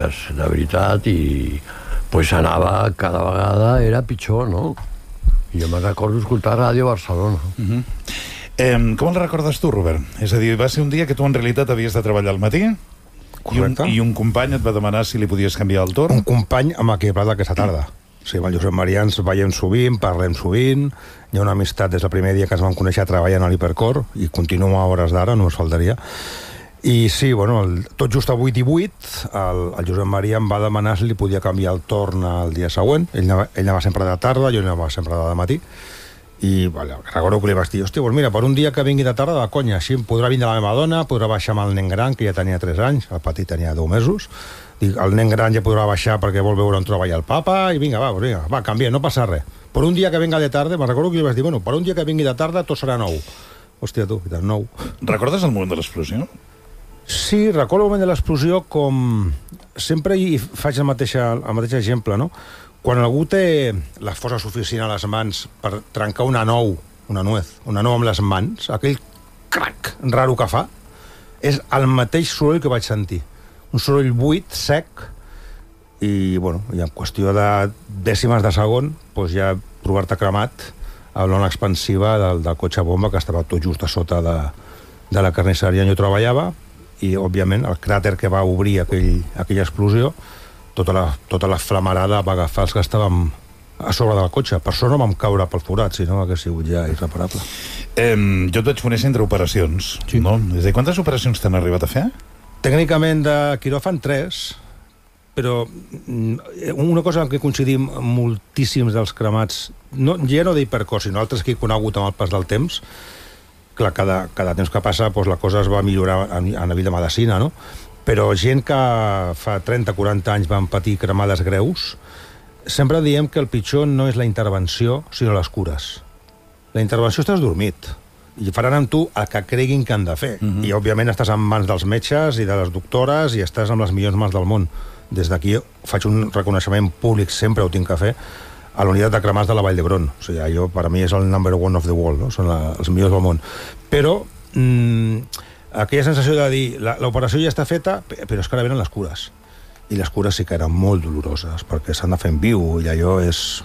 dies, de veritat, i pues anava, cada vegada era pitjor, no? I jo me'n recordo escoltar Ràdio Barcelona. Com el recordes tu, Robert? És a dir, va ser un dia que tu en realitat havies de treballar al matí. Correcte. I un company et va demanar si li podies canviar el torn. Un company amb el que he parlat aquesta tarda. Sí, amb el Josep Maria ens veiem sovint, parlem sovint, hi ha una amistat des del primer dia que ens vam conèixer treballant a l'Hipercor, i continua a hores d'ara, no ens faltaria. I sí, bueno, tot just a 8 i 8, el Josep Maria em va demanar si li podia canviar el torn el dia següent. Ell anava sempre de tarda, jo anava sempre de matí. I recordo que li vaig dir, hòstia, doncs mira, per un dia que vingui de tarda, de conya, així podrà vindre la meva dona, podrà baixar amb el nen gran, que ja tenia 3 anys, el petit tenia 10 mesos, dic, el nen gran ja podrà baixar perquè vol veure on troba ja el papa, i vinga, canvia, no passa res. Per un dia que venga de tarda, me'n recordo que li vaig dir, bueno, per un dia que vingui de tarda tot serà nou. Hòstia, tu, i tant, nou. Recordes el moment de l'explosió? Sí, recordo el moment de l'explosió com... Sempre hi faig el mateix exemple, no? Quan algú té la força suficient a les mans per trencar una nou amb les mans, aquell crac raro que fa, és el mateix soroll que vaig sentir. Un soroll buit, sec, i, bueno, i en qüestió de dècimes de segon, doncs ja trobar-te cremat a l'ona expansiva del cotxe bomba que estava tot just a sota de la carnisseria on jo treballava, i, òbviament, el cràter que va obrir aquella explosió, tota la flamarada va agafar els que estàvem a sobre del cotxe. Per això no vam caure pel forat, si no hagués sigut ja irreparable. Jo et vaig conèixer entre operacions, sí. No? És a dir, quantes operacions t'han arribat a fer? Tècnicament de quiròfan 3, però una cosa en què coincidim moltíssims dels cremats, ja no d'Hipercor, sinó altres que he conegut amb el pas del temps, clar, cada temps que passa doncs la cosa es va millorar a nivell de medicina, no? Però gent que fa 30-40 anys van patir cremades greus, sempre diem que el pitjor no és la intervenció, sinó les cures. La intervenció estàs dormit, i faran amb tu el que creguin que han de fer. I, òbviament, estàs en mans dels metges i de les doctores i estàs amb les millors mans del món. Des d'aquí faig un reconeixement públic, sempre ho tinc que fer, a la unitat de cremats de la Vall d'Hebron. O sigui, allò, per a mi, és el number one of the world, no? Són els millors del món. Però aquella sensació de dir l'operació ja està feta, però és que ara venen les cures. I les cures sí que eren molt doloroses, perquè s'han de fer en viu, i allò és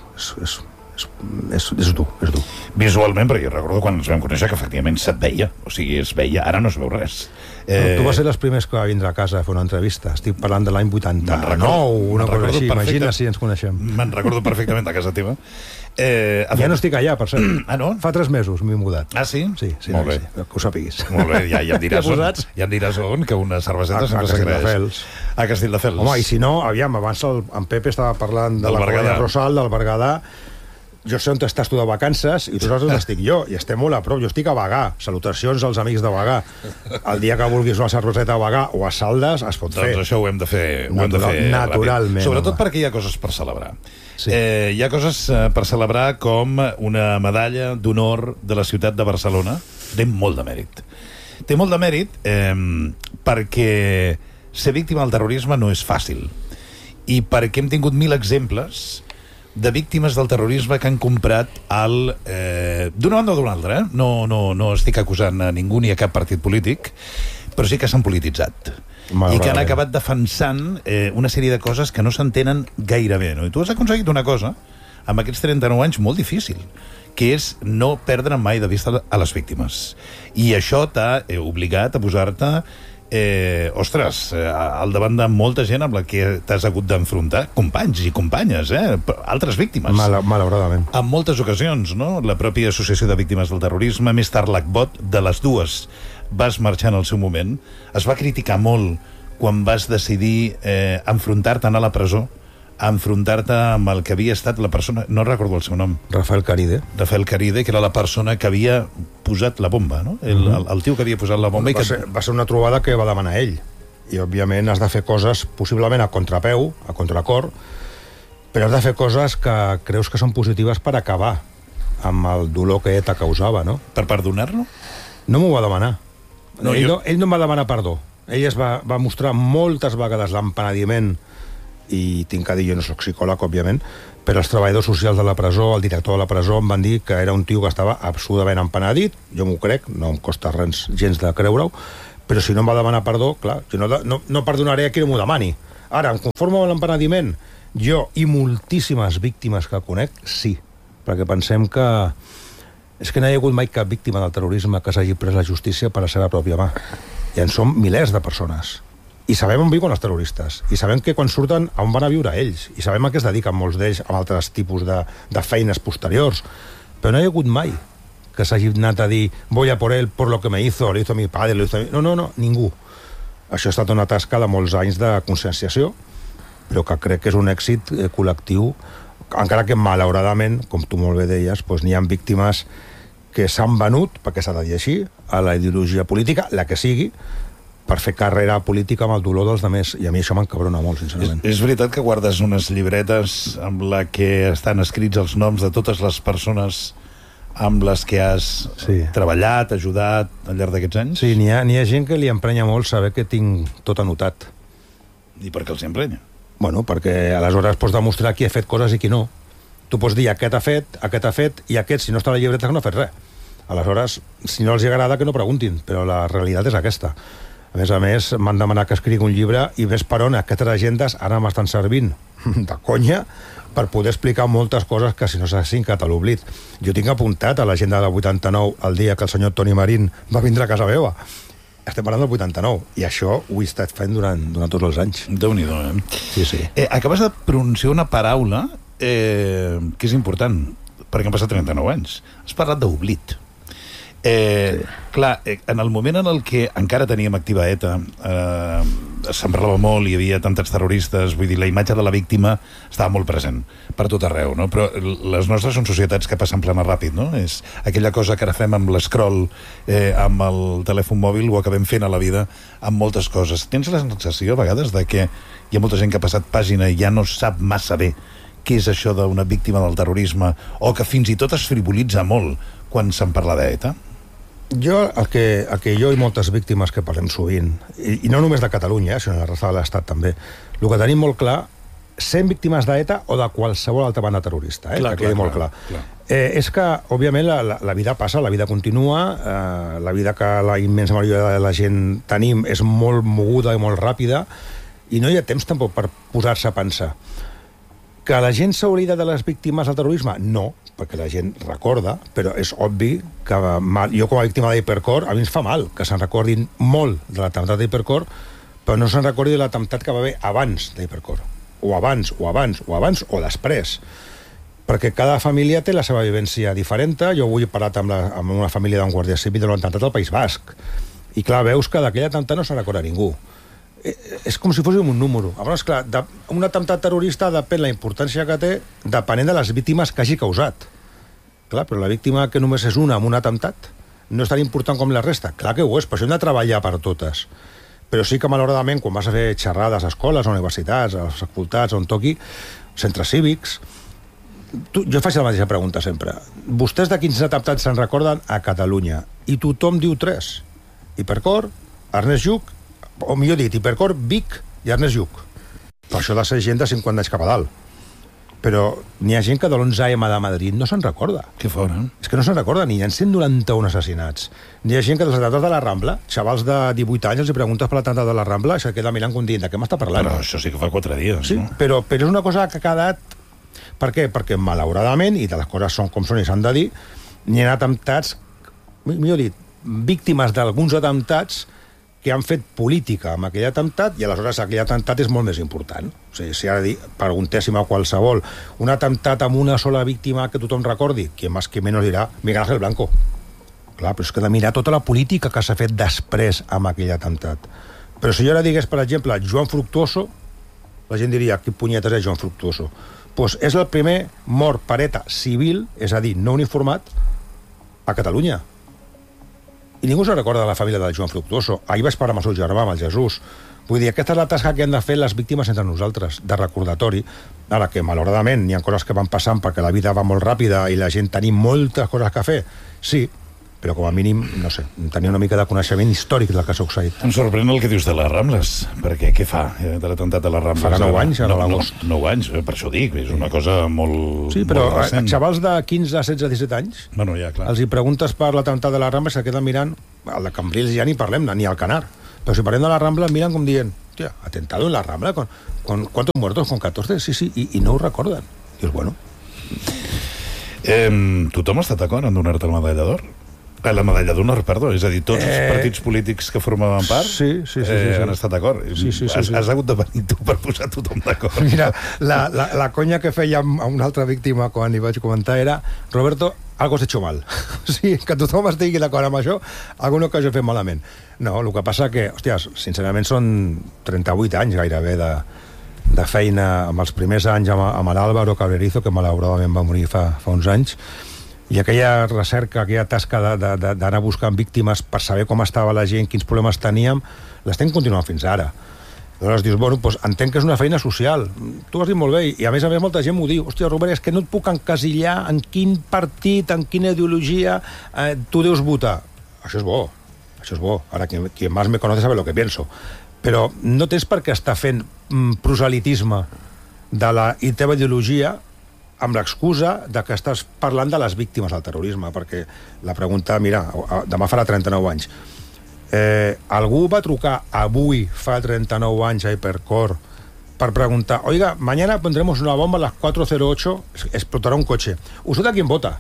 dur. Visualment, perquè jo recordo quan ens vam conèixer que efectivament se't veia, o sigui, es veia, ara no es veu res. Tu vas ser els primers que va vindre a casa a fer una entrevista. Estic parlant de l'any 89, una cosa així, imagina si ens coneixem. Me'n recordo perfectament de casa teva. Ja no estic allà, per cert. Ah, no? Fa 3 mesos m'he mudat. Ah, sí? Sí, molt bé. Sí, que ho sàpiguis. Molt bé, ja em diràs on, que una cerveseta sempre s'agraeix. A Castelldefels. Home, i si no, aviam, abans en Pepe estava parlant de la Colla Rosal, del Berguedà. Jo sé on estàs tu de vacances i tu saps on estic jo, i estem molt a prop. Jo estic a Bagà, salutacions als amics de Bagà. El dia que vulguis una cerveseta a Bagà o a Saldes es pot fer. Doncs això ho hem de fer naturalment. Sobretot perquè hi ha coses per celebrar. Sí. Hi ha coses per celebrar com una medalla d'honor de la ciutat de Barcelona. Té molt de mèrit. Té molt de mèrit perquè ser víctima del terrorisme no és fàcil. I perquè hem tingut 1000 exemples de víctimes del terrorisme que han comprat d'una banda o d'una altra, no estic acusant a ningú ni a cap partit polític, però sí que s'han polititzat i que han acabat defensant una sèrie de coses que no s'entenen gaire bé, no? I tu has aconseguit una cosa amb aquests 39 anys molt difícil, que és no perdre mai de vista a les víctimes, i això t'ha obligat a posar-te al davant de molta gent amb la que t'has hagut d'enfrontar, companys i companyes, altres víctimes. Malauradament. En moltes ocasions, no? La pròpia Associació de Víctimes del Terrorisme, més tard l'ACBOT, de les dues vas marxar en el seu moment. Es va criticar molt quan vas decidir enfrontar-te a la presó, a enfrontar-te amb el que havia estat la persona, no recordo el seu nom. Rafael Caride, que era la persona que havia posat la bomba, no? El tio que havia posat la bomba. Va ser una trobada que va demanar ell. I, òbviament, has de fer coses, possiblement a contrapeu, a contracor, però has de fer coses que creus que són positives per acabar amb el dolor que ETA causava, no? Per perdonar-lo? No m'ho va demanar. Ell no em va demanar perdó. Ell es va mostrar moltes vegades l'empenediment, i tinc que dir, jo no soc psicòleg, òbviament, però els treballadors socials de la presó, el director de la presó, em van dir que era un tio que estava absolutament empenedit. Jo m'ho crec, no em costa res gens de creure-ho, però si no em va demanar perdó, clar, jo no perdonaré a qui no m'ho demani. Ara, em conformo amb l'empenediment? Jo i moltíssimes víctimes que conec, sí. Perquè pensem que... És que no hi ha hagut mai cap víctima del terrorisme que s'hagi pres la justícia per la seva pròpia mà. I en som milers de persones. I sabem on viuen els terroristes. I sabem que quan surten, on van a viure ells. I sabem a què es dediquen molts d'ells amb altres tipus de feines posteriors. Però no hi ha hagut mai que s'hagi anat a dir voy a por él por lo que me hizo, lo hizo mi padre, lo hizo mi... No, ningú. Això ha estat una tasca de molts anys de conscienciació, però que crec que és un èxit col·lectiu, encara que malauradament, com tu molt bé deies, doncs n'hi ha víctimes que s'han venut, perquè s'ha de dir així, a la ideologia política, la que sigui, per fer carrera política amb el dolor dels altres, i a mi això m'encabrona molt, sincerament. És veritat que guardes unes llibretes amb la que estan escrits els noms de totes les persones amb les que has treballat, ajudat al llarg d'aquests anys? Sí, n'hi ha gent que li emprenya molt saber que tinc tot anotat. I per què els emprenya? Bueno, perquè aleshores pots demostrar qui ha fet coses i qui no. Tu pots dir aquest ha fet, i aquest, si no està a la llibreta, que no ha fet res. Aleshores, si no els agrada, que no preguntin, però la realitat és aquesta. A més, m'han demanat que escrigui un llibre i ves per on aquestes agendes ara m'estan servint de conya per poder explicar moltes coses que si no s'hassin quedat a l'oblit. Jo tinc apuntat a l'agenda del 89 el dia que el senyor Toni Marín va vindre a casa meva. Estem parlant del 89, i això ho he estat fent durant tots els anys. Déu-n'hi-do, Sí. Acabes de pronunciar una paraula que és important, perquè han passat 39 anys. Has parlat d'oblit. Clar, en el moment en el que encara teníem activa ETA, se'n parlava molt, hi havia atemptats terroristes, vull dir, la imatge de la víctima estava molt present per tot arreu, no? Però les nostres són societats que passen plana ràpid, no? És aquella cosa que ara fem amb l'escroll, amb el telèfon mòbil, ho acabem fent a la vida amb moltes coses. Tens la sensació, a vegades, de que hi ha molta gent que ha passat pàgina i ja no sap massa bé què és això d'una víctima del terrorisme, o que fins i tot es frivolitza molt quan se'n parla d'ETA? Jo, el que jo i moltes víctimes que parlem sovint, i no només de Catalunya, sinó de la resta de l'Estat també, el que tenim molt clar, sent víctimes d'ETA o de qualsevol altra banda terrorista, que quedi molt clar. És que, òbviament, la vida passa, la vida continua, la vida que la immensa majoria de la gent tenim és molt moguda i molt ràpida, i no hi ha temps tampoc per posar-se a pensar. Que la gent s'ha oblidat de les víctimes del terrorisme? No, perquè la gent recorda, però és obvi que jo com a víctima d'Hipercor, a mi ens fa mal que se'n recordin molt de l'atemptat d'Hipercor, però no se'n recordi de l'atemptat que va haver abans d'Hipercor, o abans o després, perquè cada família té la seva vivència diferent. Jo avui he parlat amb una família d'un guàrdia civil de l'atemptat al País Basc, i clar, veus que d'aquell atemptat no se'n recorda ningú. És com si fóssim un número. Llavors, clar, un atemptat terrorista depèn la importància que té depenent de les víctimes que hagi causat. Clar, però la víctima que només és una amb un atemptat no és tan important com la resta. Clar que ho és, per això hem de treballar per totes. Però sí que, malauradament, quan vas a fer xerrades a escoles, a universitats, a les facultats, on toqui, centres cívics, jo faig la mateixa pregunta sempre. Vostès de quins atemptats se'n recorden a Catalunya? I tothom diu 3. Hipercor, Ernest Lluch, o millor dit, Hipercor, Vic i Ernest Lluch. Per això de ser gent de 50 anys cap a dalt. Però n'hi ha gent que de l'11M de Madrid no se'n recorda. Que fora. És que no se'n recorda, ni hi ha 191 assassinats. N'hi ha gent que dels atemptats de la Rambla, xavals de 18 anys, els preguntes per l'atemptat de la Rambla, això queda mirant com dient, de què m'està parlant? Però això sí que fa 4 dies, sí, no? Però és una cosa que ha quedat... Per què? Perquè, malauradament, i de les coses són com són i s'han de dir, n'hi ha atemptats, millor dit, víctimes d'alguns atemptats que han fet política amb aquell atemptat, i aleshores aquell atemptat és molt més important. O sigui, si ara preguntéssim a qualsevol un atemptat amb una sola víctima que tothom recordi, qui més que menys dirà Miguel Ángel Blanco. Clar, però és que de mirar tota la política que s'ha fet després amb aquell atemptat. Però si jo ara digués, per exemple, Joan Fructuoso, la gent diria, qui punyetes és Joan Fructuoso? Doncs és el primer mort per ETA civil, és a dir, no uniformat, a Catalunya. I ningú se recorda de la família del Joan Fructuoso. Ahir vaig parlar amb el seu germà, amb el Jesús. Vull dir, aquesta és la tasca que han de fer les víctimes entre nosaltres, de recordatori. Ara que, malauradament, hi ha coses que van passant perquè la vida va molt ràpida i la gent tenim moltes coses a fer. Sí, però com a mínim, no sé, tenia una mica de coneixement històric del que ha succeït. Em sorprèn el que dius de les Rambles, perquè què fa de l'atemptat de les Rambles? Farà 9 anys, ara a l'agost. 9 anys, per això dic, és una cosa molt... Sí, però molt recent. Xavals de 15, 16, 17 anys, bueno, ja, clar. els hi preguntes per l'atemptat de les Rambles, se queden mirant, el de Cambrils ja ni parlem, ni al Canar, però si parlem de la Rambla, miren com dient, hostia, atentado en la Rambla, con ¿cuántos muertos? Con 14, sí, i no ho recorden. Dius, bueno... Tothom ha estat d'acord en donar-te la medalla d'or? La medalla d'honor, perdó, és a dir, tots els partits polítics que formaven part han estat d'acord. Has hagut de venir tu per posar tothom d'acord. Mira, la conya que feia a una altra víctima quan li vaig comentar era Roberto, algo has hecho mal. O sigui, que tothom estigui d'acord amb això, alguna cosa he fet malament. No, el que passa que, hòsties, sincerament són 38 anys gairebé de feina, amb els primers anys amb l'Álvaro Cabrerizo, que malauradament va morir fa uns anys, i aquella recerca, aquella tasca d'anar buscant víctimes per saber com estava la gent, quins problemes teníem, l'estem continuant fins ara. Aleshores dius, bueno, doncs entenc que és una feina social. Tu ho has dit molt bé, i a més molta gent m'ho diu. Hòstia, Robert, és que no et puc encasillar en quin partit, en quina ideologia tu deus votar. Això és bo. Ara, quien más me conoce sabe lo que pienso. Però no tens per què estar fent proselitisme de la teva ideologia amb l'excusa de que estàs parlant de les víctimes del terrorisme, perquè la pregunta, mira, demà farà 39 anys. Algú va trucar avui, fa 39 anys, a Hypercore, per preguntar, oiga, mañana pondremos una bomba a las 4:08, explotará un coche. ¿Usted a quién vota?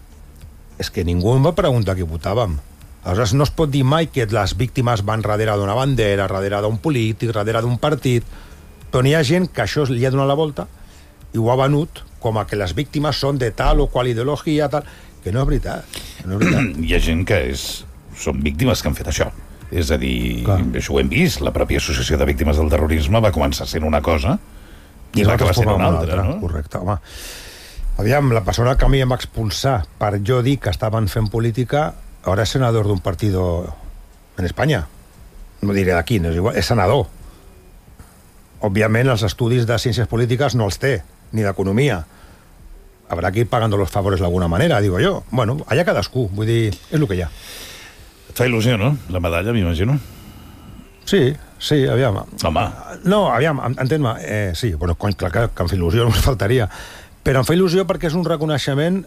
És que ningú em va preguntar a qui votàvem. Aleshores, no es pot dir mai que les víctimes van darrere d'una bandera, darrere d'un polític, darrere d'un partit, però n'hi ha gent que això li ha donat la volta i ho ha venut com a que les víctimes són de tal o qual ideologia, tal, que no és veritat. Hi ha gent que són víctimes que han fet això. És a dir, això ho hem vist, la pròpia Associació de Víctimes del Terrorisme va començar sent una cosa i va acabar sent una altra, no? Correcte, home. Aviam, la persona que a mi em va expulsar per jo dir que estaven fent política, ara és senador d'un partit en Espanya. No diré de quin, és igual, és senador. Òbviament, els estudis de ciències polítiques no els té, ni d'economia. Habrá que ir pagando los favores de alguna manera, digo yo. Bueno, allà cadascú, vull dir, és el que hi ha. Et fa il·lusió, no? La medalla, m'imagino. Sí, aviam. Home. No, aviam, entén-me. Sí, bueno, cony, clar que em fa il·lusió, no em faltaria. Però em fa il·lusió perquè és un reconeixement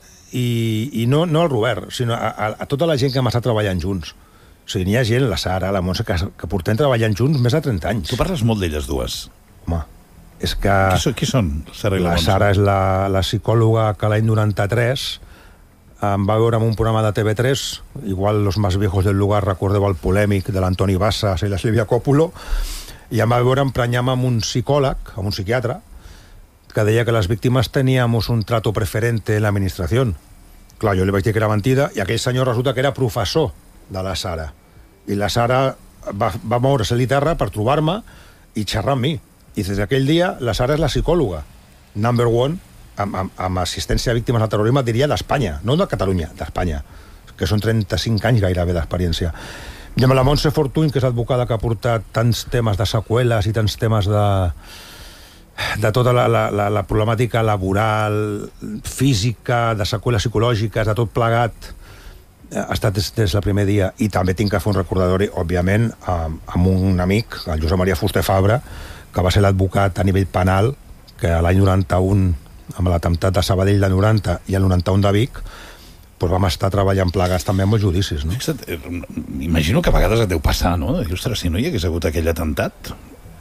i no al Robert, sinó a tota la gent que hem estat treballant junts. O sigui, n'hi ha gent, la Sara, la Montse, que portem treballant junts més de 30 anys. Tu parles molt d'elles dues. Home, és que... Qui són, Sara i la Montse? La Sara és la psicòloga que l'any 93 em va veure en un programa de TV3, igual los más viejos del lugar recordeu el polèmic de l'Antoni Bassas i la Sílvia Coppola, i em va veure emprenyar-me amb un psicòleg, amb un psiquiatre, que deia que les víctimes teníamos un trato preferente en l'administració. Clar, jo li vaig dir que era mentida, i aquell senyor resulta que era professor de la Sara. I la Sara va moure's a l'Iterra per trobar-me i xerrar amb mi. I des d'aquell dia, la Sara és la psicòloga number one amb assistència a víctimes del terrorisme, diria, d'Espanya, no de Catalunya, d'Espanya, que són 35 anys gairebé d'experiència. I amb la Montse Fortuny, que és advocada que ha portat tants temes de seqüeles i tants temes de tota la problemàtica laboral, física, de seqüeles psicològiques, de tot plegat, ha estat des del primer dia. I també tinc que fer un recordatori, òbviament, amb un amic, el Josep Maria Fuster Fabra, que va ser l'advocat a nivell penal, que l'any 91, amb l'atemptat de Sabadell de 90 i el 91 de Vic, doncs vam estar treballant plegats també amb els judicis, no? Imagino que a vegades et deu passar, no? I, ostres, si no hi hagués hagut aquell atemptat...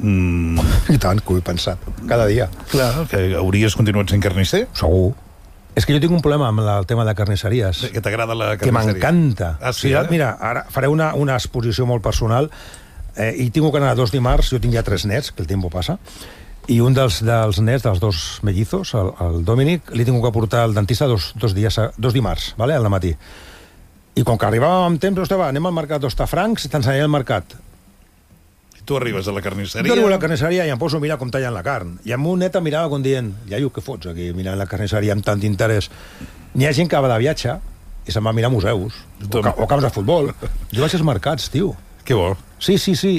I tant, que ho he pensat, cada dia. Clar, que hauries continuat sent carnisser? Segur. És que jo tinc un problema amb el tema de carnisseries. Que t'agrada la carnisseria? Que m'encanta. Ah, sí, mira, ara faré una exposició molt personal, i tinc que anar 2 dimarts, jo tinc ja 3 nets, que el temps passa, i un dels nets, dels 2 mellizos, el Dominic, li tinc que portar al dentista 2 dimarts, vale? Al matí. I com que arribàvem amb temps, hòstia, va, anem al mercat d'Hostafrancs i t'ensenyaré el mercat. I tu arribes a la carnisseria? Jo arribo a la carnisseria i em poso a mirar com tallen la carn. I amb un net em mirava com dient, iaio, què fots aquí mirant la carnisseria amb tant d'interès? N'hi ha gent que va de viatge i se'n va mirar museus, o camps de futbol. Jo vaig als mercats, tio. Que bo. Sí,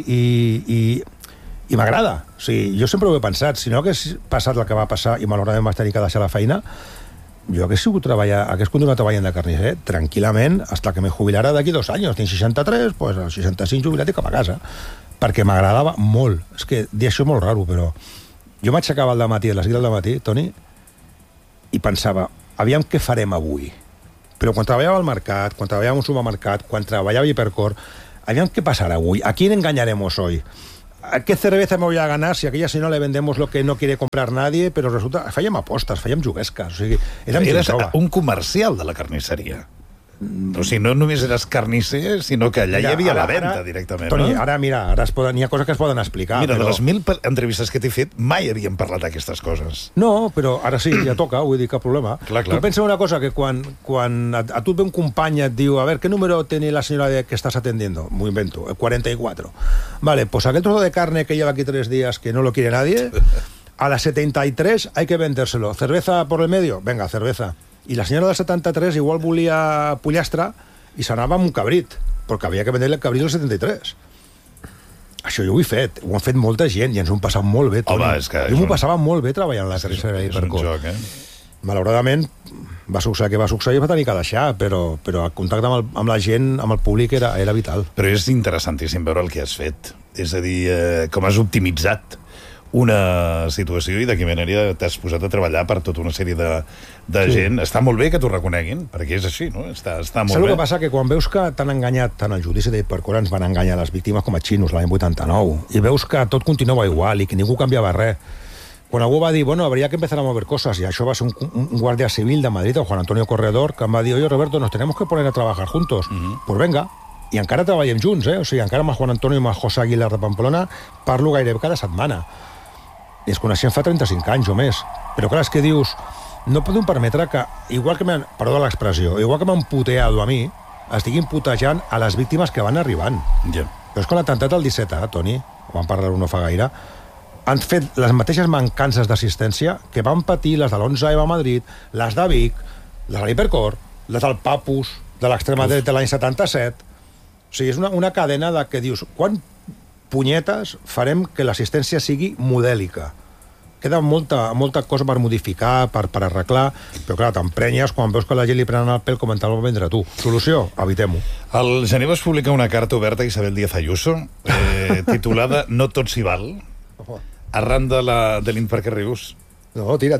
i m'agrada. O sigui, jo sempre ho he pensat. Si no hagués passat el que va passar i malauradament vaig tenir que deixar la feina, jo hagués continuat treballant de carnisser tranquil·lament fins que me jubilara d'aquí 2 anys. Tinc 63, doncs als 65 jubilat i cap a casa. Perquè m'agradava molt. És que dir això és molt raro, però jo m'aixecava al dematí, a les 6 del matí, Toni, i pensava, aviam què farem avui. Però quan treballava al mercat, quan treballava en un supermercat, quan treballava a Hipercor, aviam què passarà avui, a quién engañaremos hoy. ¿qué cerveza me voy a ganar si a aquella señora le vendemos lo que no quiere comprar nadie? Però resulta... Fèiem apostes, fèiem juguesques. O sigui, eres un comercial de la carnisseria. O sigui, no només eres carnisser, sinó que allà hi havia la venda directament. Toni, ara, mira, n'hi ha coses que es poden explicar. Mira, de les 1000 entrevistes que t'he fet, mai havíem parlat d'aquestes coses. No, però ara sí, ja toca, vull dir, cap problema. Clar. Tu pensa una cosa, que quan a tu et ve un company i et diu, a ver, ¿qué número tiene la señora que estás atendiendo? Muy invento, el 44. Vale, pues aquel trozo de carne que lleva aquí 3 días que no lo quiere nadie, a las 73 hay que vendérselo. ¿Cerveza por el medio? Venga, cerveza. I la senyora del 73 igual volia pollastre i s'anava amb un cabrit, perquè havia que vendre el cabrit del 73. Això jo ho he fet, ho han fet molta gent i ens ho hem passat molt bé, Toni. Home, és que jo m'ho passava molt bé treballant a la carnisseria d'Hipercor. És un joc, Malauradament, va succeir que va succeir i va tenir que deixar, però el contacte amb la gent, amb el públic, era vital. Però és interessantíssim veure el que has fet. És a dir, com has optimitzat una situació i de quina manera t'has posat a treballar per tota una sèrie de gent. Està molt bé que t'ho reconeguin, perquè és així, no? Està molt bé. Saps el que passa? Que quan veus que t'han enganyat, tant el judici d'Hipercor ens van enganyar les víctimes com a xinos l'any 89, i veus que tot continuava igual i que ningú canviava res. Quan algú va dir, bueno, habría que empezar a mover cosas, y això va ser un guardia civil de Madrid, el Juan Antonio Corredor, que em va dir, oye, Roberto, nos tenemos que poner a trabajar juntos. Pues venga. I encara treballem junts, O sigui, encara amb el Juan Antonio i amb el José Aguilar de Pamplona parlo gairebé cada setmana. I ens coneixem fa 35 anys o més. Però clar, és que dius, no podem permetre que, igual que m'han, perdó l'expressió, igual que m'han puteado a mi, estiguin putejant a les víctimes que van arribant. Però és que l'atemptat del 17A, Toni, ho vam parlar no fa gaire, han fet les mateixes mancances d'assistència que van patir les de l'11M a Madrid, les de Vic, les de l'Hipercor, les del Papus, de l'extrema dreta l'any 77. O sigui, és una cadena de que dius, quan punyetes farem que l'assistència sigui modèlica? Queda molta cosa per modificar, per arreglar, però clar, t'emprenyes quan veus que la gent li prenen el pèl com en tal va vendre tu. Solució? Evitem-ho. Al gener vas publicar una carta oberta a Isabel Díaz Ayuso, titulada No tot s'hi val, arran de l'Infer que rius. No, tira.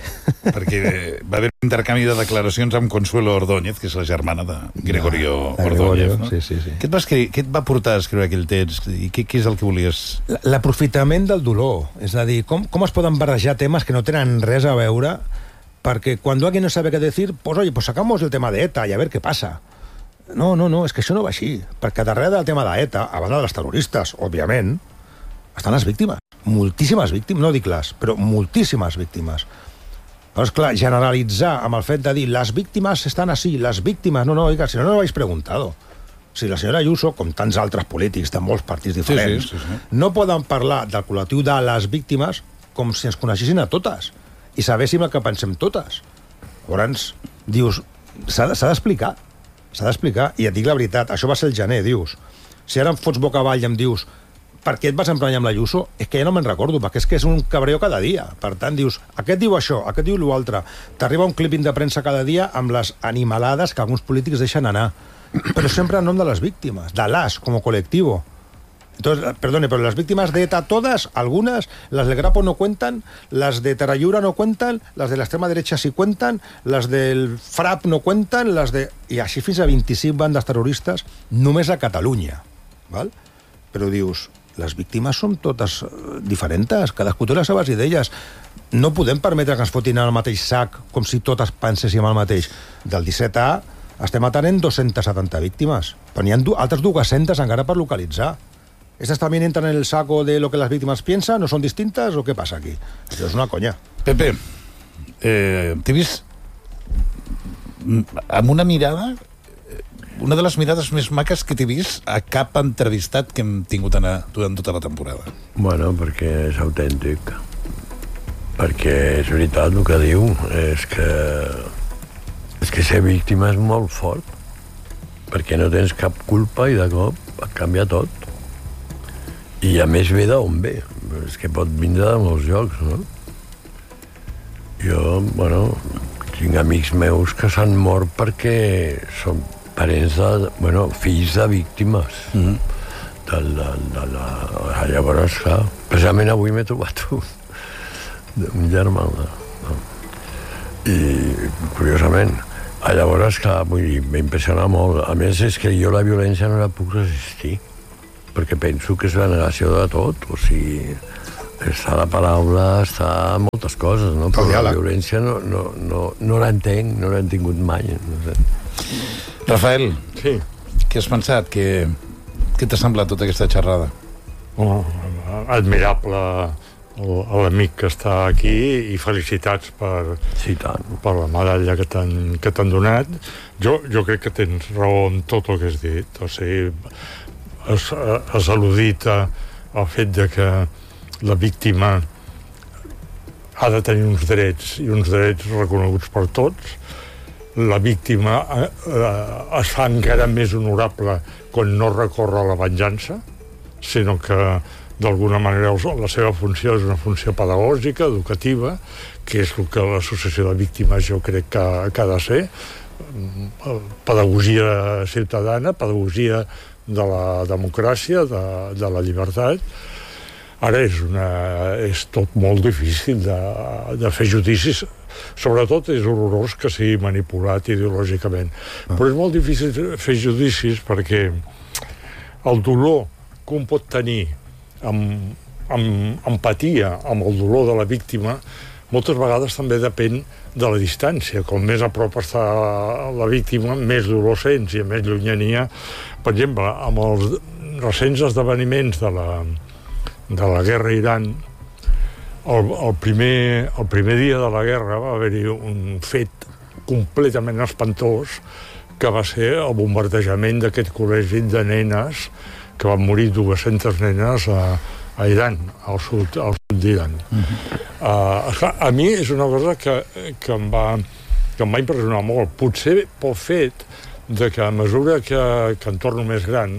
Perquè va haver un intercanvi de declaracions amb Consuelo Ordóñez, que és la germana de Gregorio Ordóñez. No? Sí. Què et va portar a escriure aquell text? I què és el que volies? L'aprofitament del dolor. És a dir, com es poden barrejar temes que no tenen res a veure, perquè quan alguien no sabe què decir, pues oye, pues sacamos el tema de ETA i a ver què passa. No, és que això no va així. Perquè darrere del tema d'ETA, a banda dels terroristes, òbviament, estan les víctimes. Moltíssimes víctimes, no dic les, però moltíssimes víctimes. Llavors, clar, generalitzar amb el fet de dir les víctimes estan així, les víctimes... No, oiga, si no lo habéis preguntado. Si la senyora Ayuso, com tants altres polítics de molts partits diferents, sí. No poden parlar del col·lectiu de les víctimes com si ens coneixessin a totes i sabéssim el que pensem totes. Llavors, dius, s'ha d'explicar. I et dic la veritat, això va ser el gener, dius. Si ara em fots boca avall i em dius per què et vas emprenyar amb l'Ayuso? És que ja no me'n recordo, perquè és que és un cabreo cada dia. Per tant, dius, aquest diu això, aquest diu l'altre. T'arriba un clipping de premsa cada dia amb les animalades que alguns polítics deixen anar. Però sempre en nom de les víctimes, de las, como colectivo. Entonces, perdone, pero las víctimas de ETA todas, algunas, las del Grapo no cuentan, las de Terrayura no cuentan, las de la extrema derecha sí cuentan, las del FRAP no cuentan, las de... I així fins a 25 bandes terroristes només a Catalunya. Val? Però dius, les víctimes són totes diferents, cadascú té les seves idees. No podem permetre que ens fotin al mateix sac com si totes penséssim el mateix. Del 17A estem atenent 270 víctimes, però n'hi ha altres 200 encara per localitzar. ¿Estas también entran en el saco de lo que las víctimas piensan? ¿No son distintas? ¿O qué pasa aquí? Això és una conya. Pepe, t'he vist amb una mirada, una de les mirades més maques que t'he vist a cap entrevistat que hem tingut durant tota la temporada. Bueno, perquè és autèntic. Perquè és veritat el que diu. És que ser víctima és molt fort. Perquè no tens cap culpa i de cop et canvia tot. I a més ve d'on ve. És que pot vindre de molts llocs, no? Jo, bueno, tinc amics meus que s'han mort perquè són parents fills de víctimes. Llavors, clar, precisament avui m'he trobat un germà. I, curiosament, llavors, clar, m'impressiona molt. A més, és que jo la violència no la puc resistir. perquè penso que és la negació de tot, o sigui, està la paraula, està moltes coses, no? Però la violència no l'entenc, no l'he tingut mai. No sé. Rafael, sí. Què has pensat? Què t'ha semblat tota aquesta xerrada? Admirable l'amic que està aquí i felicitats per la medalla que t'han donat. Jo crec que tens raó en tot el que has dit. O sigui, has al·ludit al fet de que la víctima ha de tenir uns drets i uns drets reconeguts per tots. La víctima es fa encara més honorable quan no recorre a la venjança, sinó que d'alguna manera la seva funció és una funció pedagògica, educativa, que és el que l'associació de víctimes jo crec que ha de ser. Pedagogia ciutadana, pedagogia de la democràcia, de la llibertat. Ara és tot molt difícil de fer judicis. Sobretot és horrorós que sigui manipulat ideològicament. Però és molt difícil fer judicis perquè el dolor que un pot tenir amb empatia amb el dolor de la víctima moltes vegades també depèn de la distància. Com més a prop està la víctima, més dolor sents i més llunyania. Per exemple, amb els recents esdeveniments de la guerra a Iran, el primer dia de la guerra va haver-hi un fet completament espantós que va ser el bombardejament d'aquest col·legi de nenes, que van morir 200 nenes a Iran, al sud d'Iran. A mi és una cosa que em va impressionar molt. Potser pel fet de que a mesura que em torno més gran,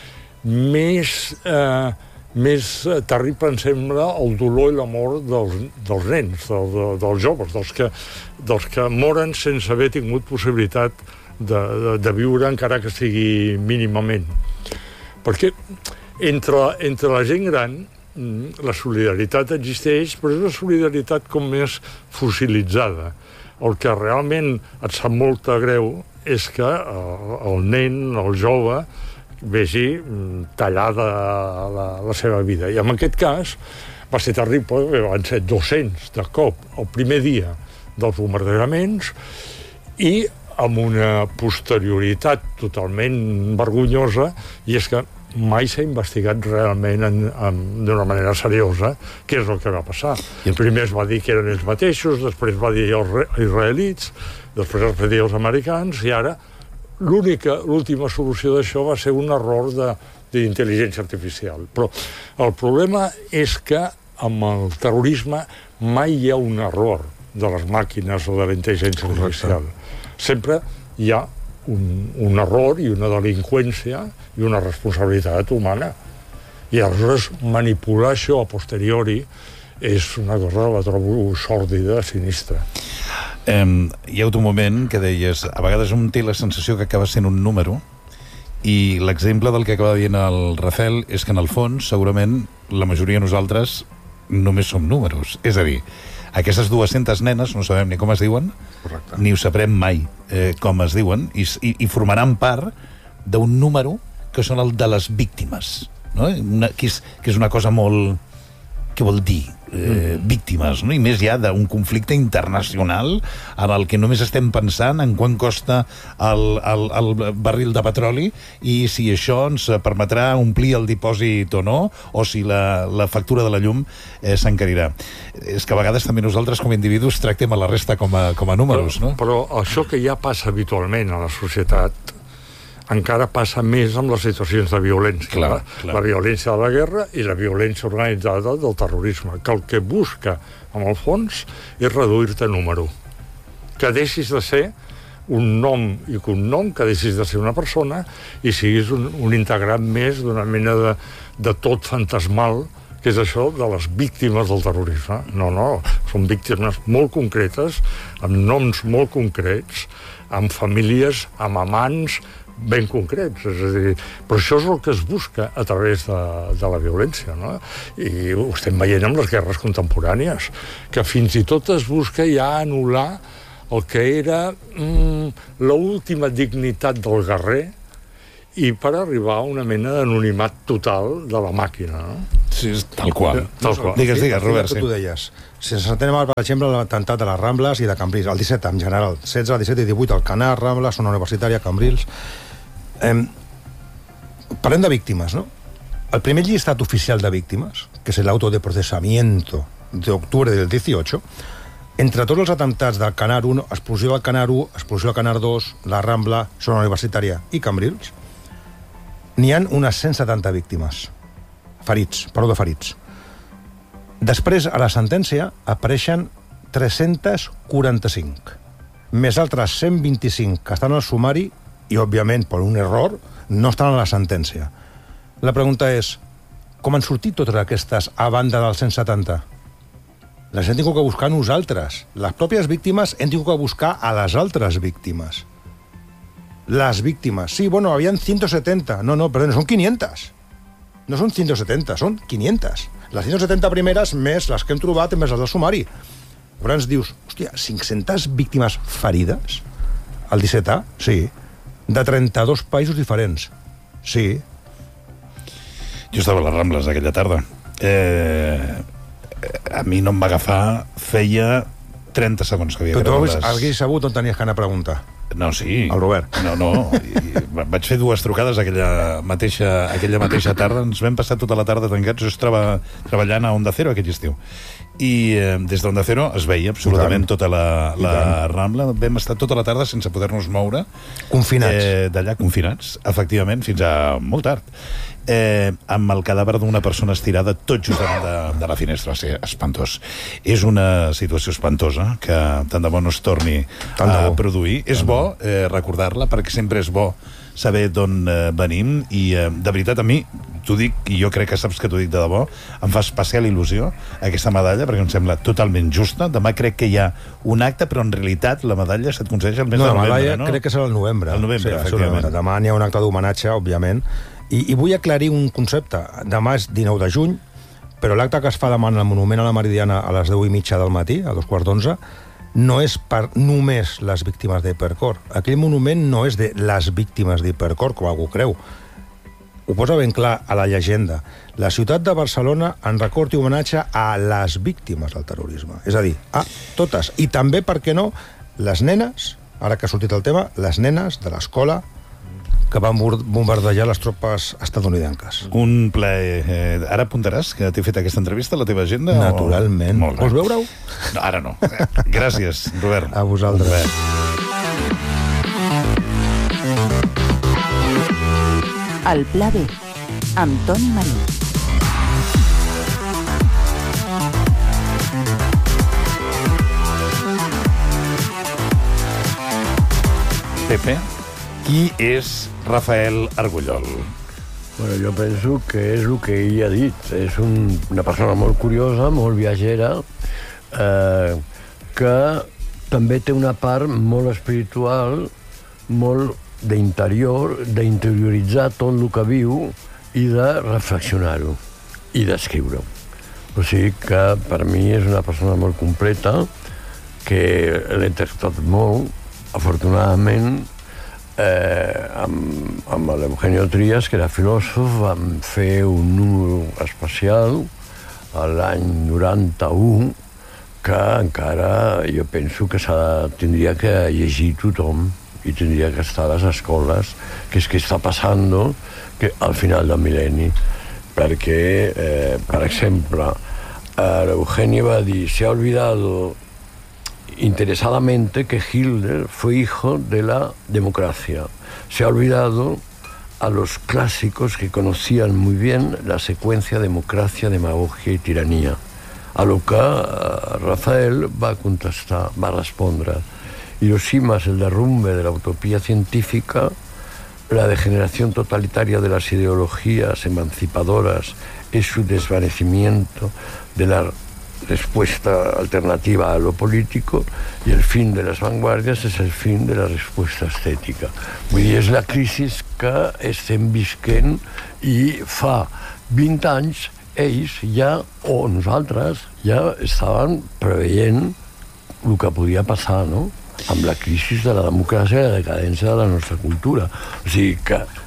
més terrible em sembla el dolor i la mort dels nens, dels joves, dels que moren sense haver tingut possibilitat de viure, encara que sigui mínimament. Perquè entre la gent gran la solidaritat existeix, però és una solidaritat com més fossilitzada. El que realment et sap molta greu és que el nen, el jove, vegi tallada la seva vida. I en aquest cas va ser terrible, van ser 200 de cop el primer dia dels bombardejaments i amb una posterioritat totalment vergonyosa, i és que mai s'ha investigat realment d'una manera seriosa què és el que va passar. Primer es va dir que eren ells mateixos, després va dir els israelits, després es va dir els americans, i ara l'última solució d'això va ser un error d'intel·ligència artificial. Però el problema és que amb el terrorisme mai hi ha un error de les màquines o de la intel·ligència artificial. Sempre hi ha un error i una delinqüència i una responsabilitat humana. I aleshores manipular això a posteriori és una cosa que la trobo sòrdida, sinistra. Hi ha un moment que deies, a vegades un té la sensació que acaba sent un número, i l'exemple del que acaba dient el Rafael és que en el fons segurament la majoria de nosaltres només som números. És a dir, aquestes 200 nenes no sabem ni com es diuen, correcte, ni ho sabrem mai com es diuen, i formaran part d'un número que són el de les víctimes, no? Que és una cosa molt... Què vol dir? Víctimes, no? I més ja d'un conflicte internacional en el que només estem pensant en quant costa el barril de petroli i si això ens permetrà omplir el dipòsit o no, o si la factura de la llum s'encarirà. És que a vegades també nosaltres com a individus tractem a la resta com a números, no? Però això que ja passa habitualment a la societat encara passa més amb les situacions de violència. Clar. La violència de la guerra i la violència organitzada del terrorisme, que el que busca, en el fons, és reduir-te a número. Que deixis de ser un nom i cognom, que deixis de ser una persona i siguis un integrant més d'una mena de tot fantasmal, que és això de les víctimes del terrorisme. No, són víctimes molt concretes, amb noms molt concrets, amb famílies, amb amants ben concrets, és a dir, però això és el que es busca a través de la violència, no? I ho estem veient amb les guerres contemporànies, que fins i tot es busca ja anul·lar el que era l'última dignitat del guerrer i per arribar a una mena d'anonimat total de la màquina, no? Sí, tal qual. Digues, Robert. Tu deies, si ens atenem, per exemple, a l'atemptat de les Rambles i de Cambrils, el 17 en general, 16, 17 i 18, el Canar, Rambles, Zona Universitària, Cambrils... Parlem de víctimes, no? El primer llistat oficial de víctimes, que és el auto de procesamiento de octubre del 18, entre tots els atemptats del Canar 1, explosió del Canar 1, explosió del Canar 2, la Rambla, Zona Universitària i Cambrils, n'hi ha unes 170 víctimes. Ferits. Després, a la sentència, apareixen 345, més altres 125 que estan al sumari i, òbviament, per un error, no estan a la sentència. La pregunta és, com han sortit totes aquestes a banda dels 170? Les hem tingut que buscar nosaltres. Les pròpies víctimes hem tingut que buscar a les altres víctimes. Les víctimes. Sí, bueno, havien 170. No, perdó, són 500. No són 170, són 500. Les 170 primeres més les que hem trobat més les del sumari. Llavors dius, hòstia, 500 víctimes ferides? El 17A? Sí. De 32 països diferents? Sí. Jo estava a les Rambles aquella tarda. A mi no em va agafar, feia 30 segons que havia gravat. Tu hagués sabut on tenies que anar a preguntar. No, sí. El Robert. No. Vaig fer 2 trucades aquella mateixa tarda. Ens vam passar tota la tarda tancats. Jo estava treballant a Onda Cero aquell estiu. I des d'Onda Cero es veia absolutament tota la Rambla. Vam estar tota la tarda sense poder-nos moure. Confinats. D'allà confinats, efectivament, fins a molt tard. Amb el cadàver d'una persona estirada tot just davant de la finestra. Va ser espantós. És una situació espantosa que tant de bo no es torni a produir. És bo recordar-la, perquè sempre és bo saber d'on venim, i de veritat a mi t'ho dic, i jo crec que saps que t'ho dic de debò, em fa especial il·lusió aquesta medalla, perquè em sembla totalment justa. Demà crec que hi ha un acte, però en realitat la medalla se't concedeix el mes de novembre, no? La medalla crec que serà el novembre. El novembre, sí, efectivament. Demà n'hi ha un acte d'homenatge, òbviament, i vull aclarir un concepte. Demà és 19 de juny, però l'acte que es fa demà en el Monument a la Meridiana a les 10:30 del matí, a 11:15, no és per només les víctimes d'Hipercor. Aquell monument no és de les víctimes d'Hipercor, com algú creu. Ho posa ben clar a la llegenda. La ciutat de Barcelona en record i homenatge a les víctimes del terrorisme. És a dir, a totes. I també, per què no, les nenes, ara que ha sortit el tema, les nenes de l'escola que van bombardejar les tropes estatunidenques. Un plaer. Ara apuntaràs que t'he fet aquesta entrevista a la teva agenda? Naturalment. Vols veure-ho? No, ara no. Gràcies, Robert. A vosaltres. Robert. El Pla B, amb Toni Marí. Pepe, qui és Rafael Argullol? Bueno, jo penso que és el que ell ha dit. És una persona molt curiosa, molt viatgera, que també té una part molt espiritual, molt d'interioritzar tot el que viu i de reflexionar-ho i d'escriure-ho. O sigui que per mi és una persona molt completa, que l'he tractat molt, afortunadament, amb l'Eugenio Trías, que era filòsof, vam fer un número especial l'any 91, que encara jo penso que tindria que llegir tothom i tindria que estar a les escoles, que és que està passant al final del mil·lenni. Perquè, per exemple, l'Eugenio va dir, se ha olvidado interesadamente que Hitler fue hijo de la democracia. Se ha olvidado a los clásicos que conocían muy bien la secuencia democracia, demagogia y tiranía. A lo que Rafael va contestar, va respondre. Hiroshima es el derrumbe de la utopía científica, la degeneración totalitaria de las ideologías emancipadoras es su desvanecimiento de la respuesta alternativa a lo político, y el fin de las vanguardias és el fin de la resposta estètica. Vull dir, és la crisi que estem visquent, i fa 20 anys ells ja, o nosaltres, ja estaven preveient el que podia passar, no?, amb la crisi de la democràcia i la decadència de la nostra cultura. O sigui que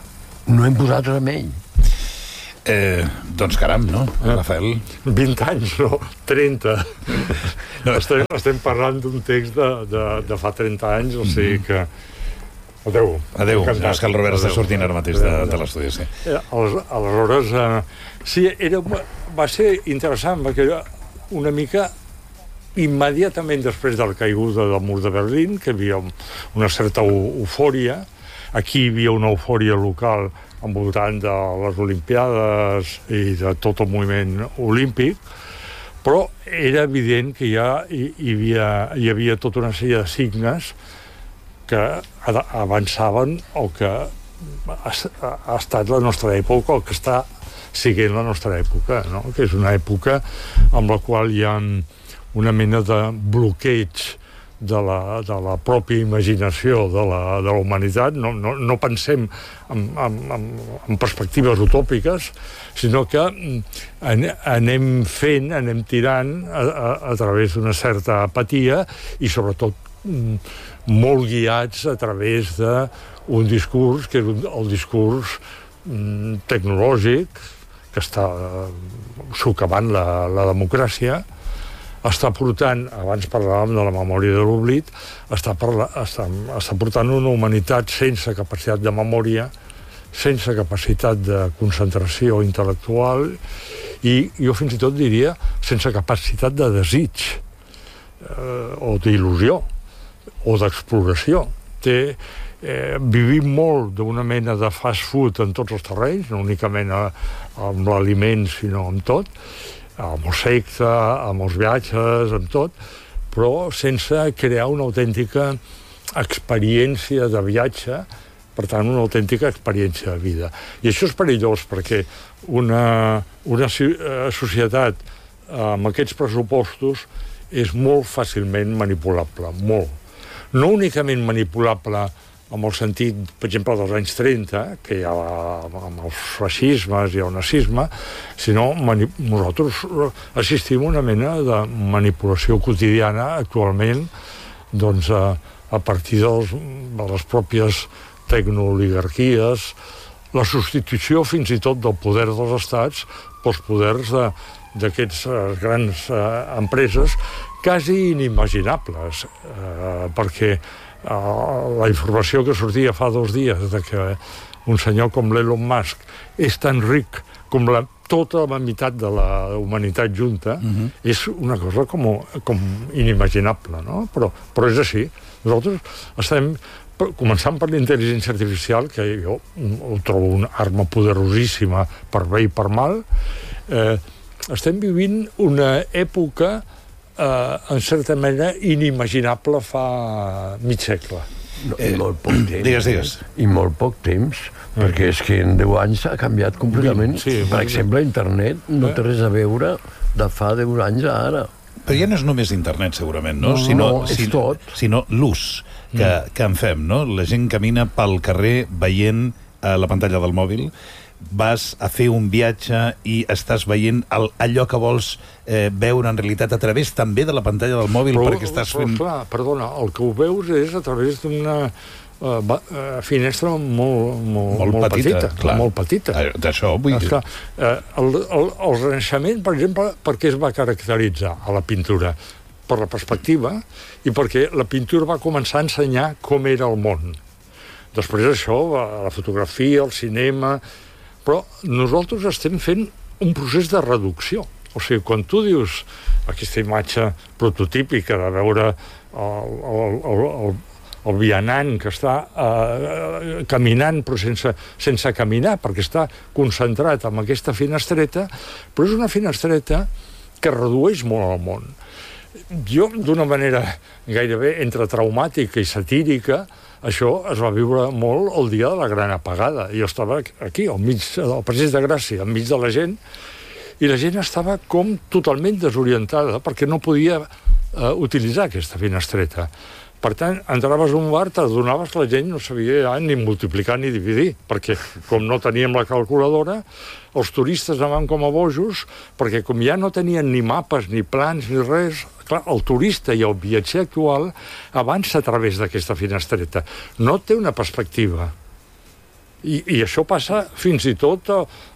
No hem posat remei. Doncs caram, no, Rafael? 20 anys, no? 30. No. Estem parlant d'un text de fa 30 anys, o sigui que... Adéu. És que el Robert està sortint ara mateix de l'estudi, sí. Aleshores, sí, va ser interessant, perquè era una mica immediatament després de la caiguda del mur de Berlín, que hi havia una certa eufòria. Aquí hi havia una eufòria local envoltant de les Olimpiades i de tot el moviment olímpic, però era evident que hi havia tota una sèrie de signes que avançaven el que ha estat la nostra època, el que està siguent la nostra època, no? Que és una època amb la qual hi ha una mena de bloqueig de la pròpia imaginació de la humanitat. No pensem en perspectives utòpiques, sinó que anem tirant a través d'una certa apatia i sobretot molt guiats a través d'un discurs que és el discurs tecnològic que està socavant la democràcia, està portant, abans parlàvem de la memòria de l'oblit, està portant una humanitat sense capacitat de memòria, sense capacitat de concentració intel·lectual i jo fins i tot diria sense capacitat de desig o d'il·lusió o d'exploració. Vivim molt d'una mena de fast food en tots els terrenys, no únicament amb l'aliment, sinó amb tot, amb el sexe, amb els viatges, amb tot, però sense crear una autèntica experiència de viatge, per tant, una autèntica experiència de vida. I això és perillós, perquè una societat amb aquests pressupostos és molt fàcilment manipulable, molt. No únicament manipulable en el sentit, per exemple, dels anys 30, que hi ha amb els feixismes i el nazisme, sinó nosaltres assistim a una mena de manipulació quotidiana actualment doncs, a partir de les pròpies tecnooligarquies, la substitució fins i tot del poder dels estats pels poders d'aquests grans empreses quasi inimaginables, perquè la informació que sortia fa 2 dies de que un senyor com l'Elon Musk és tan ric com tota la meitat de la humanitat junta, és una cosa com inimaginable, no? Però és així. Nosaltres estem, començant per l'intel·ligència artificial, que jo ho trobo una arma poderosíssima per bé i per mal, estem vivint una època en certa manera inimaginable fa mig segle. I molt poc temps. Digues. I molt poc temps, perquè és que en 10 anys ha canviat completament. Sí, per exemple, internet no té res a veure de fa 10 anys a ara. Però ja no és només internet, segurament, no? És tot. Sinó l'ús que en fem, no? La gent camina pel carrer veient la pantalla del mòbil, vas a fer un viatge i estàs veient allò que vols veure en realitat a través també de la pantalla del mòbil, perquè estàs fent... Clar, perdona, el que ho veus és a través d'una finestra molt petita. Clar. Molt petita. D'això vull dir... El Renaixement, per exemple, per què es va caracteritzar a la pintura? Per la perspectiva i perquè la pintura va començar a ensenyar com era el món. Després això, la fotografia, el cinema... Però nosaltres estem fent un procés de reducció. O sigui, quan tu dius aquesta imatge prototípica de veure el vianant que està caminant però sense caminar, perquè està concentrat en aquesta finestreta, però és una finestreta que redueix molt el món. Jo, d'una manera gairebé entre traumàtica i satírica, això es va viure molt el dia de la gran apagada. Jo estava aquí, al Passeig de Gràcia, enmig de la gent, i la gent estava com totalment desorientada, perquè no podia utilitzar aquesta finestreta. Per tant, entraves a un bar, t'adonaves que la gent no sabia ni multiplicar ni dividir, perquè com no teníem la calculadora, els turistes anaven com a bojos, perquè com ja no tenien ni mapes, ni plans, ni res, clar, el turista i el viatger actual avança a través d'aquesta finestreta. No té una perspectiva. I això passa fins i tot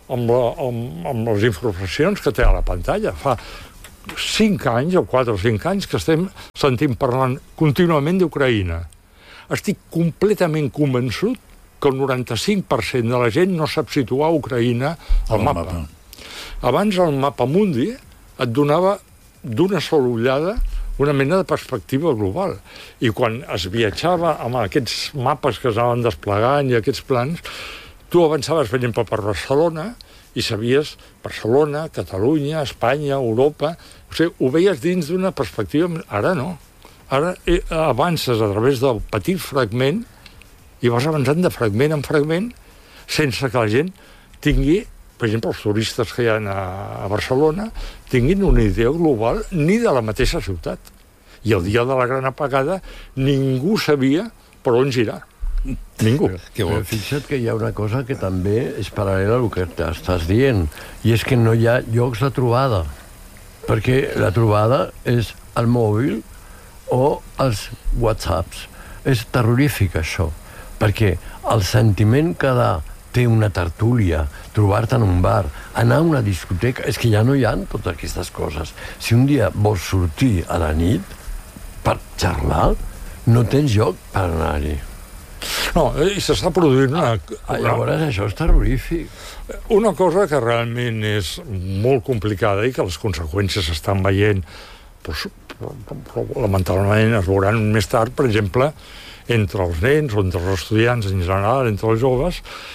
amb les informacions que té a la pantalla. Fa 5 anys, o 4 o 5 anys, que estem sentint parlant contínuament d'Ucraïna. Estic completament convençut que el 95% de la gent no sap situar Ucraïna al mapa. Abans el mapa mundi et donava d'una sola ullada una mena de perspectiva global. I quan es viatjava amb aquests mapes que s'anaven desplegant i aquests plans, tu avançaves, per exemple, per Barcelona i sabies Barcelona, Catalunya, Espanya, Europa... O sigui, ho veies dins d'una perspectiva... Ara no. Ara avances a través del petit fragment i vas avançant de fragment en fragment sense que la gent tingui, per exemple, els turistes que hi ha a Barcelona, tinguin una idea global ni de la mateixa ciutat. I el dia de la gran apagada ningú sabia per on girar. Ningú. Però fixa't que hi ha una cosa que també és paral·lela al que estàs dient, i és que no hi ha llocs de trobada. Perquè la trobada és el mòbil o els whatsapps. És terrorífic, això. Perquè el sentiment que té una tertúlia, trobar-te en un bar, anar a una discoteca... És que ja no hi ha totes aquestes coses. Si un dia vols sortir a la nit per xerrar, no tens lloc per anar-hi. No, i s'està produint una... Llavors això és terrorífic. Una cosa que realment és molt complicada i que les conseqüències s'estan veient, però lamentablement es veuran més tard, per exemple, entre els nens o entre els estudiants en general, entre els joves,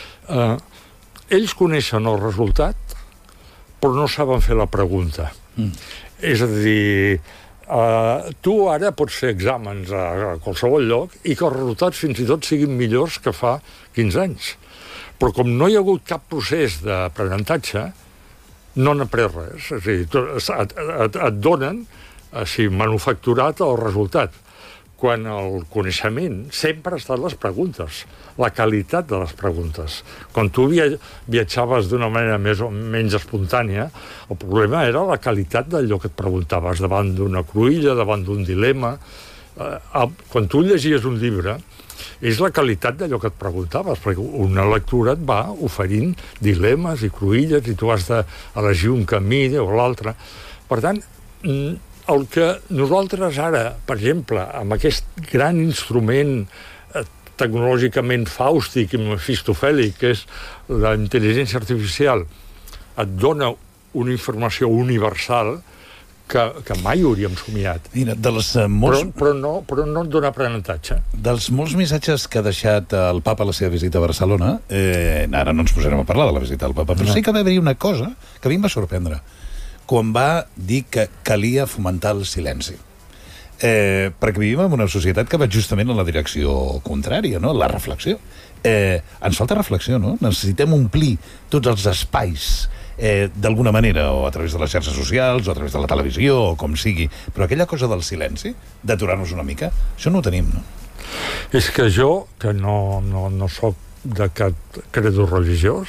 ells coneixen el resultat però no saben fer la pregunta. És a dir, tu ara pots fer exàmens a qualsevol lloc i que els resultats fins i tot siguin millors que fa 15 anys. Però com no hi ha hagut cap procés d'aprenentatge, no han après res. És a dir, et donen així manufacturat el resultat, quan el coneixement sempre ha estat les preguntes, la qualitat de les preguntes. Quan tu viatjaves d'una manera més o menys espontània, el problema era la qualitat d'allò que et preguntaves davant d'una cruïlla, davant d'un dilema. Quan tu llegies un llibre, és la qualitat d'allò que et preguntaves, perquè una lectura et va oferint dilemes i cruïlles i tu has d'elegir un camí o l'altre. Per tant, el que nosaltres ara, per exemple, amb aquest gran instrument tecnològicament fàustic i mefistofèlic, que és la intel·ligència artificial, et dona una informació universal que mai hauríem somiat. Mira, però no et dona aprenentatge. Dels molts missatges que ha deixat el papa a la seva visita a Barcelona, ara no ens posarem a parlar de la visita del papa, però sí que va haver-hi una cosa que a mi em va sorprendre, quan va dir que calia fomentar el silenci. Perquè vivim en una societat que va justament en la direcció contrària, no? La reflexió. Ens falta reflexió, no? Necessitem omplir tots els espais d'alguna manera, o a través de les xarxes socials, o a través de la televisió, o com sigui. Però aquella cosa del silenci, d'aturar-nos una mica, això no ho tenim, no? És que jo, que no soc de cap credo religiós,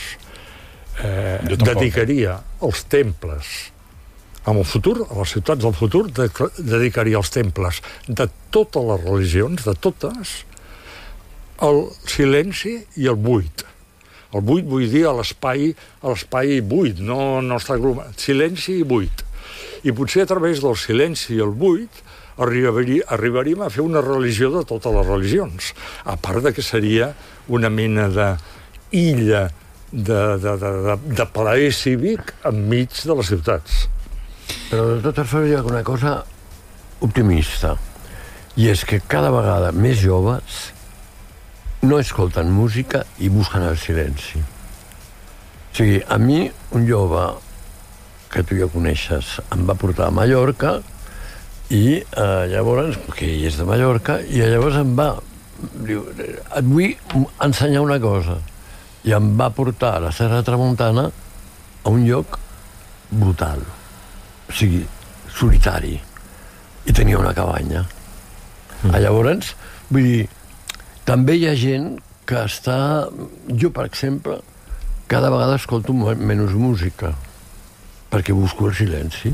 dedicaria els temples amb el futur, a les ciutats del futur, dedicaria els temples de totes les religions, de totes, al silenci i al buit. El buit vull dir a l'espai buit, no està aglomerat. Silenci i buit. I potser a través del silenci i el buit arribaríem a fer una religió de totes les religions. A part de que seria una mena d'illa de plaer cívic enmig de les ciutats. Però de totes formes hi ha una cosa optimista, i és que cada vegada més joves no escolten música i busquen el silenci. O sigui, a mi un jove que tu ja coneixes em va portar a Mallorca i llavors, que ell és de Mallorca, i llavors em va diu, et vull ensenyar una cosa, i em va portar a la Serra Tramuntana a un lloc brutal, o sigui, solitari, i tenia una cabanya. Llavors, vull dir, també hi ha gent que està... Jo, per exemple, cada vegada escolto menys música, perquè busco el silenci.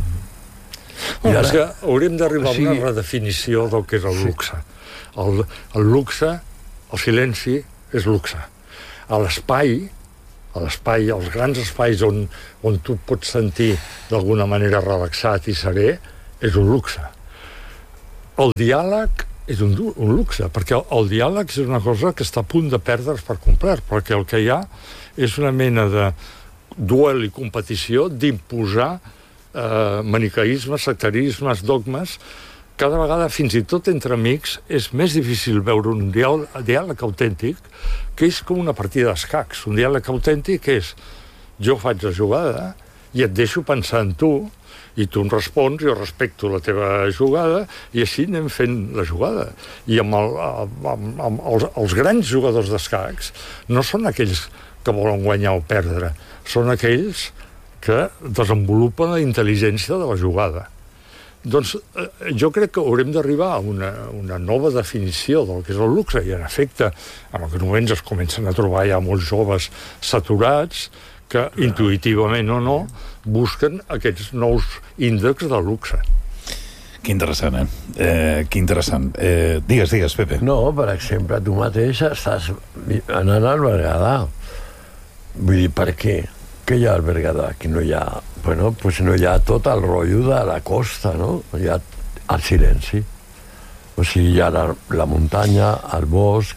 És que hauríem d'arribar a una redefinició del que és el luxe. El luxe, el silenci, és luxe. a l'espai, als grans espais on tu pots sentir d'alguna manera relaxat i serè, és un luxe. El diàleg és un luxe, perquè el diàleg és una cosa que està a punt de perdre's per complet, perquè el que hi ha és una mena de duel i competició d'imposar maniqueismes, sectarismes, dogmes. Cada vegada, fins i tot entre amics, és més difícil veure un diàleg autèntic, que és com una partida d'escacs. Un diàleg autèntic és: jo faig la jugada i et deixo pensar en tu, i tu em respons, jo respecto la teva jugada, i així anem fent la jugada. I amb els grans jugadors d'escacs no són aquells que volen guanyar o perdre, són aquells que desenvolupen la intel·ligència de la jugada. Doncs jo crec que haurem d'arribar a una nova definició del que és el luxe, i en efecte, en aquests moments es comencen a trobar ja molts joves saturats que, intuïtivament o no, busquen aquests nous índexs de luxe. Que interessant, que interessant. Digues, Pepe. No, per exemple, tu mateix estàs anant al Berguedà. Vull dir, per què? Què hi ha al Berguedà? Que no hi ha... Bueno, pues no hi ha tot el rotllo de la costa, no? Hi ha el silenci. O sigui, hi ha la muntanya, el bosc,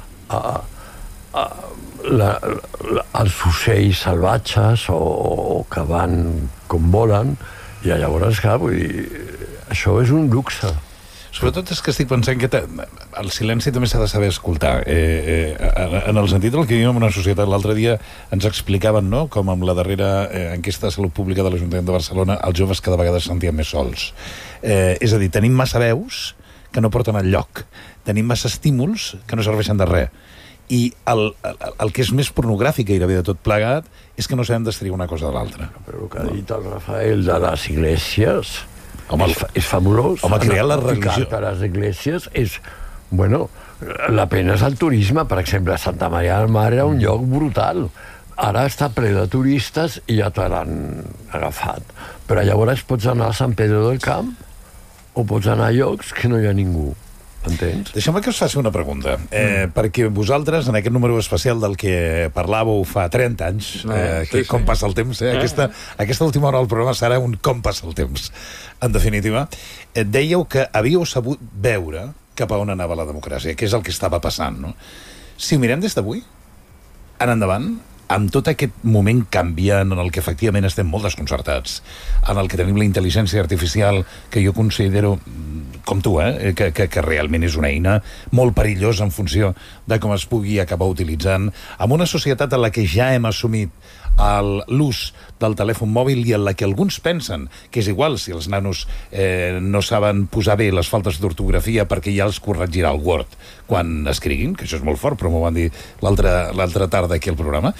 els ocells salvatges o que van com volen, i llavors, clar, vull dir, això és un luxe. Sobretot és que estic pensant que el silenci també s'ha de saber escoltar. En el sentit del que vivim en una societat, l'altre dia ens explicaven, no?, com amb la darrera enquesta de salut pública de l'Ajuntament de Barcelona els joves cada vegada es sentien més sols. És a dir, tenim massa veus que no porten enlloc. Tenim massa estímuls que no serveixen de res. I el que és més pornogràfic gairebé de tot plegat és que no sabem destriar una cosa de l'altra. Però el que ha dit el Rafael de les iglesias... Home, és fabulós. Home, crear la religió. A les iglesias és... Bueno, la pena és el turisme. Per exemple, Santa Maria del Mar era un lloc brutal. Ara està ple de turistes i ja te l'han agafat. Però llavors pots anar a Sant Pedro del Camp o pots anar a llocs que no hi ha ningú. Entens? Deixeu-me que us faci una pregunta, perquè vosaltres, en aquest número especial del que parlàveu fa 30 anys, com passa el temps, aquesta última hora del programa serà un com passa el temps, en definitiva, dèieu que havíeu sabut veure cap a on anava la democràcia, que és el que estava passant, no? Si ho mirem des d'avui, en endavant, amb tot aquest moment canviant en el que efectivament estem molt desconcertats, en el que tenim la intel·ligència artificial, que jo considero, com tu, que realment és una eina molt perillosa en funció de com es pugui acabar utilitzant, amb una societat en la que ja hem assumit l'ús del telèfon mòbil i en la que alguns pensen que és igual si els nanos no saben posar bé les faltes d'ortografia perquè ja els corregirà el Word quan escriguin, que això és molt fort, però m'ho van dir l'altra tarda aquí al programa.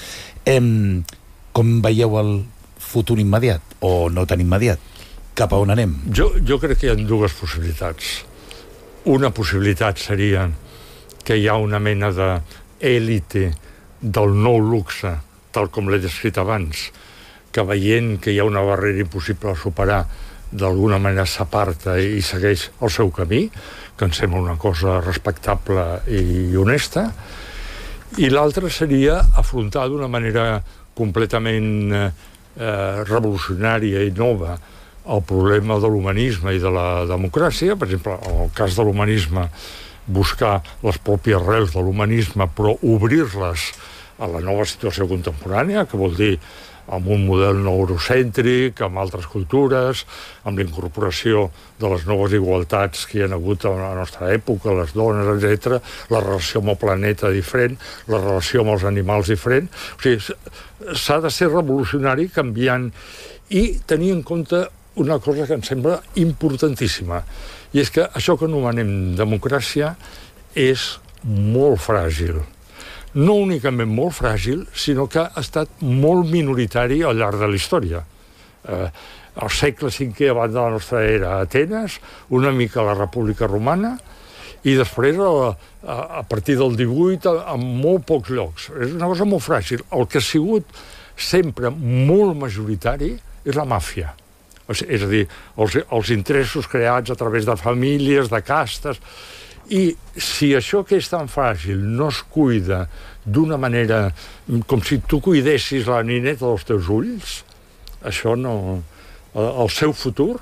Com veieu el futur immediat o no tan immediat? Cap a on anem? Jo crec que hi ha dues possibilitats. Una possibilitat seria que hi ha una mena d'élite del nou luxe, tal com l'he descrit abans, que veient que hi ha una barrera impossible a superar, d'alguna manera s'aparta i segueix el seu camí, que em sembla una cosa respectable i honesta. I l'altra seria afrontar d'una manera completament revolucionària i nova el problema de l'humanisme i de la democràcia. Per exemple, en el cas de l'humanisme, buscar les pròpies arrels de l'humanisme, però obrir-les a la nova situació contemporània, que vol dir amb un model no eurocèntric, amb altres cultures, amb la incorporació de les noves igualtats que hi ha hagut a la nostra època, les dones, etc., la relació amb el planeta diferent, la relació amb els animals diferent. O sigui, s'ha de ser revolucionari canviant i tenir en compte una cosa que em sembla importantíssima, i és que això que anomenem democràcia és molt fràgil. No únicament molt fràgil, sinó que ha estat molt minoritari al llarg de la història. Al segle V abans de la nostra era a Atenes, una mica a la República Romana, i després a partir del XVIII en molt pocs llocs. És una cosa molt fràgil. El que ha sigut sempre molt majoritari és la màfia. És a dir, els interessos creats a través de famílies, de castes, I si això que és tan fràgil no es cuida d'una manera com si tu cuidessis la nineta dels teus ulls, això no... El seu futur...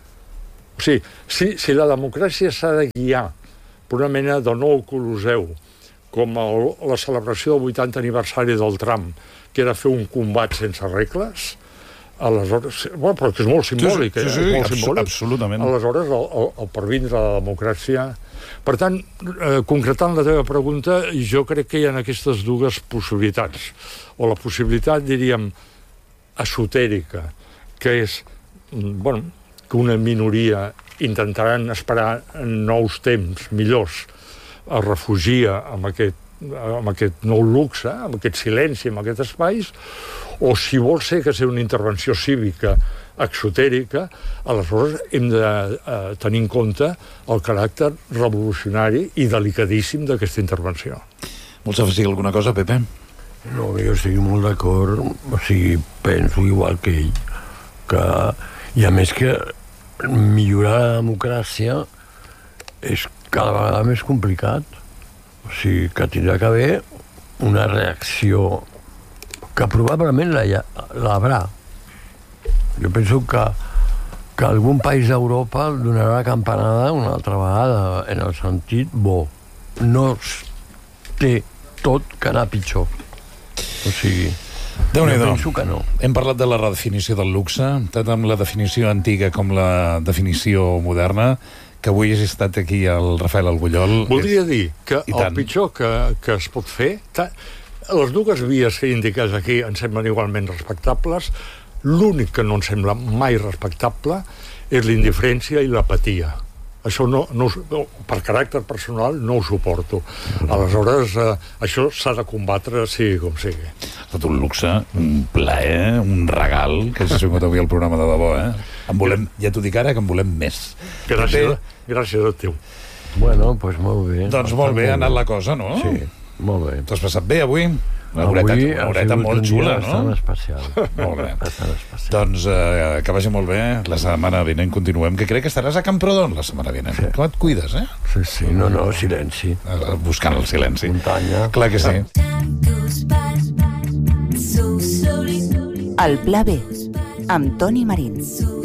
O sigui, si la democràcia s'ha de guiar per una mena de nou Coloseu, com la celebració del 80 aniversari del Trump, que era fer un combat sense regles, aleshores... Bueno, però que és molt simbòlic, sí, és molt simbòlic. Absolutament. Aleshores, el pervindre de la democràcia... Per tant, concretant la teva pregunta, jo crec que hi ha aquestes dues possibilitats. O la possibilitat, diríem, esotèrica, que és, bueno, que una minoria intentaran esperar nous temps millors, es refugia amb aquest nou luxe, amb aquest silenci, amb aquests espais, o si vol ser que sigui una intervenció cívica exotèrica, aleshores hem de tenir en compte el caràcter revolucionari i delicadíssim d'aquesta intervenció. Vols afegir alguna cosa, Pepe? No, jo estic molt d'acord, o sigui, penso igual que ell, que, i a més que millorar la democràcia és cada vegada més complicat. O sigui, que tindrà que haver una reacció que probablement l'haurà. Jo penso que algun país d'Europa donarà la campanada una altra vegada, en el sentit bo. No té tot que anar pitjor. O sigui, Déu-n'hi-do. jo penso que no. Hem parlat de la redefinició del luxe, tant amb la definició antiga com la definició moderna, que avui hagi estat aquí el Rafael Argullol. Voldria dir que el pitjor que es pot fer... Les dues vies que indiques aquí em semblen igualment respectables. L'únic que no em sembla mai respectable és l'indiferència i l'apatia. Això no, per caràcter personal no ho suporto. Aleshores, això s'ha de combatre sigui com sigui. Tot un luxe, un plaer, un regal, que has vingut avui al programa de debò, ja t'ho dic ara, que en volem més. Gràcies a teu. Bueno, doncs molt bé. Doncs molt bé ha anat la cosa, no? Sí, molt bé. T'has passat bé avui? Una horeta molt xula, no? Bastant especial. Molt bé. Bastant especial. Doncs que vagi molt bé. La setmana vinent continuem, que crec que estaràs a Camprodon la setmana vinent. Sí. Com et cuides, eh? Sí, no, silenci. Buscant el silenci. Muntanya. Clar que sí. El Pla B, amb Toni Marín.